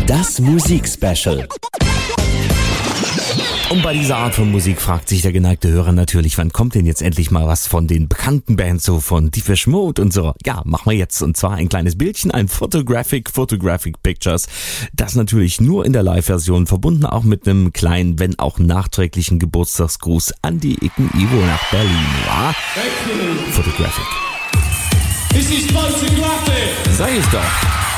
Das Musikspecial. Und bei dieser Art von Musik fragt sich der geneigte Hörer natürlich, wann kommt denn jetzt endlich mal was von den bekannten Bands, so von Depeche Mode und so. Ja, machen wir jetzt. Und zwar ein kleines Bildchen, ein Photographic Pictures. Das natürlich nur in der Live-Version, verbunden auch mit einem kleinen, wenn auch nachträglichen Geburtstagsgruß an die Icken Ivo nach Berlin. Ja? Photographic. This is Photographic. Sag ich doch.